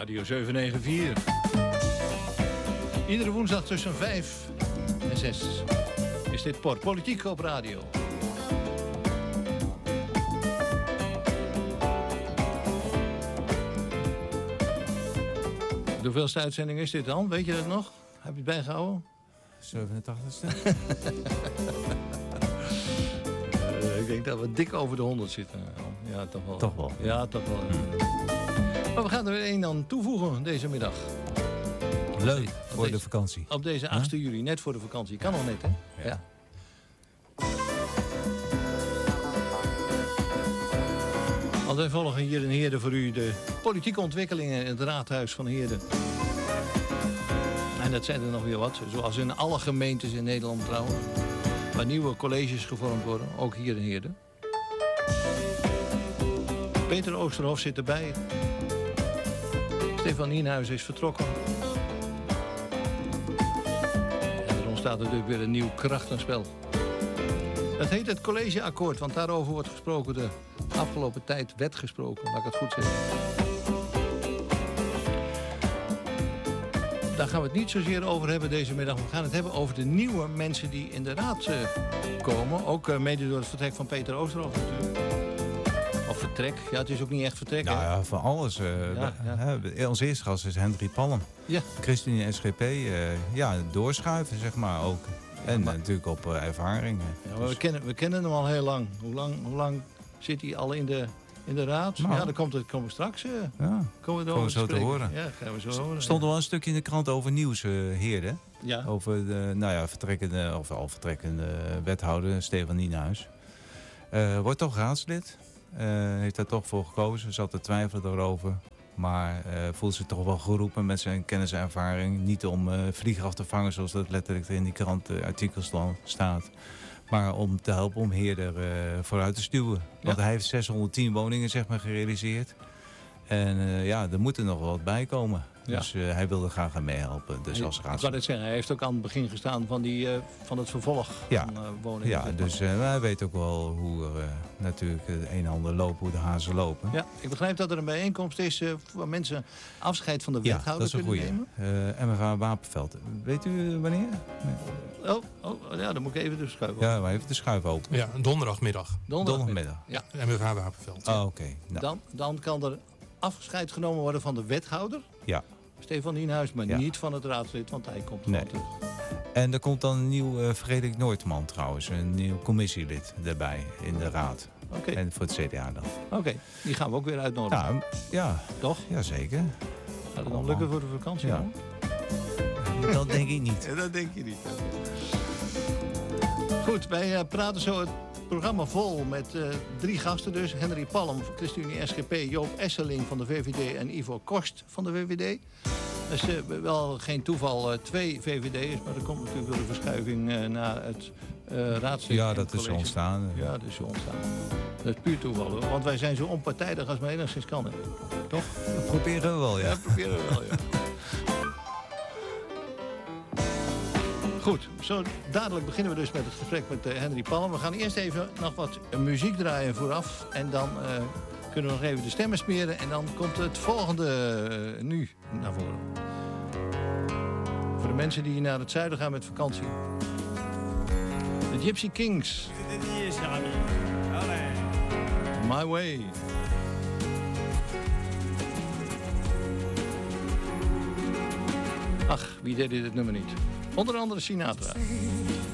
Radio 794. Iedere woensdag tussen 5 en 6 is dit Politiek op radio. De hoeveelste uitzending is dit dan? Weet je dat nog? Heb je het bijgehouden? 87ste. Ik denk dat we dik over de 100 zitten. Ja, toch wel. Toch wel. Ja, toch wel. Maar we gaan er weer één aan toevoegen deze middag. Leuk, voor de vakantie. Op deze 8 juli, net voor de vakantie. Kan nog net, hè? Ja. Want wij volgen hier in Heerden voor u de politieke ontwikkelingen in het Raadhuis van Heerden. En dat zijn er nog weer wat, zoals in alle gemeentes in Nederland trouwens. Waar nieuwe colleges gevormd worden, ook hier in Heerden. Peter Oosterhof zit erbij. Stefan Nienhuis is vertrokken. En er ontstaat natuurlijk weer een nieuw krachtenspel. Dat heet het collegeakkoord, want daarover wordt gesproken de afgelopen tijd werd gesproken, laat ik het goed zeggen. Daar gaan we het niet zozeer over hebben deze middag. We gaan het hebben over de nieuwe mensen die in de raad komen. Ook mede door het vertrek van Peter Oosterhof natuurlijk. Of vertrek. Ja, het is ook niet echt vertrek. Nou ja, van alles. Onze eerste gast is Henry Palm. Ja. ChristenUnie SGP. Doorschuiven, zeg maar ook. En natuurlijk op ervaring. Ja, maar we kennen hem al heel lang. Hoe lang zit hij al in de raad? Nou, ja, dan komen we straks. Komen we zo te horen. Ja, gaan we zo horen. Stond er wel een stukje in de krant over nieuws, Heerden. Ja. Over de al vertrekkende wethouder Stefan Nienhuis. Wordt toch raadslid. Heeft daar toch voor gekozen. Zat te twijfelen erover. Maar voelt zich toch wel geroepen met zijn kennis en ervaring. Niet om vlieger af te vangen zoals dat letterlijk in die krantartikels staat. Maar om te helpen om Heerden vooruit te stuwen. Want hij heeft 610 woningen zeg maar gerealiseerd. En er moet er nog wat bij komen. Ja. Dus hij wilde graag aan meehelpen. Dus als ik kan het zeggen, hij heeft ook aan het begin gestaan van het vervolg van woningen. Ja, dus hij weet ook wel hoe natuurlijk het een en ander lopen, hoe de hazen lopen. Ja, ik begrijp dat er een bijeenkomst is waar mensen afscheid van de wethouder kunnen nemen. MFA Wapenveld. Weet u wanneer? Nee. Ja, dan moet ik even de schuif open. Ja, maar even de schuif open. Ja, donderdagmiddag. Donderdagmiddag. Ja, MFA Wapenveld. Ja. Oké. Nou. Dan kan er afscheid genomen worden van de wethouder. Ja. Stefan Nienhuis, maar niet van het raadslid, want hij komt gewoon terug. En er komt dan een nieuw Frederik Noordman trouwens, een nieuw commissielid erbij in de raad. Okay. En voor het CDA dan. Oké, die gaan we ook weer uitnodigen. Ja. Toch? Jazeker. Gaat het dan lukken voor de vakantie? Ja. Dat denk ik niet. Dat denk je niet. Goed, wij praten zo het programma vol met 3 gasten dus. Henry Palm van ChristenUnie SGP, Joop Esseling van de VVD en Ivo Kost van de VVD. Dat is wel geen toeval 2 VVD'ers, maar er komt natuurlijk door de verschuiving naar het raadslid. Ja, dat is zo ontstaan. Ja, dat is zo ontstaan. Dat is puur toeval hoor, want wij zijn zo onpartijdig als maar enigszins kan. Hè. Toch? Dat proberen we wel, ja. Ja, proberen we wel, ja. Goed, zo dadelijk beginnen we dus met het gesprek met Henry Palm. We gaan eerst even nog wat muziek draaien vooraf. En dan kunnen we nog even de stemmen smeren. En dan komt het volgende nu naar voren. Voor de mensen die naar het zuiden gaan met vakantie. De Gypsy Kings. My Way. Ach, wie deed dit nummer niet? Onder andere Sinatra.